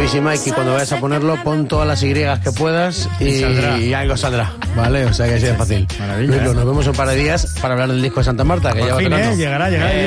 buenísima y que cuando vayas a ponerlo pon todas las Y que puedas y algo saldrá, ¿vale? O sea que así es fácil. Maravilla. Luis, nos vemos un par de días para hablar del disco de Santa Marta, que Por ya va fin, tocando. llegará.